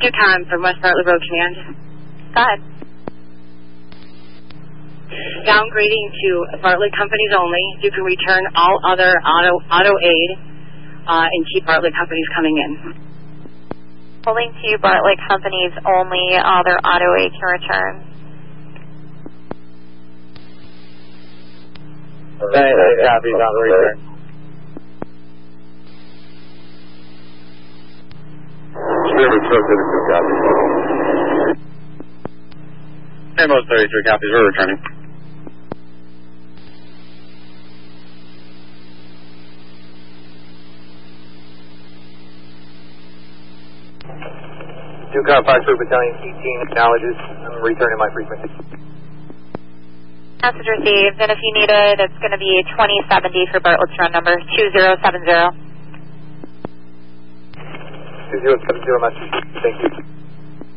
Yukon from West Bartlett Road Command. Go ahead. Downgrading to Bartlett Companies only. You can return all other auto aid and keep Bartlett Companies coming in. Holding to Bartlett Companies only. Other auto aid can return. Copies on the return. Spirit Truck 32 copies. Amos 33 copies, we're returning. Yukon 5 Battalion 18 acknowledges. I'm returning my frequency. Message received, and if you need it, it's going to be 2070 for Bartlett's run number 2070. 2070 message. Thank you.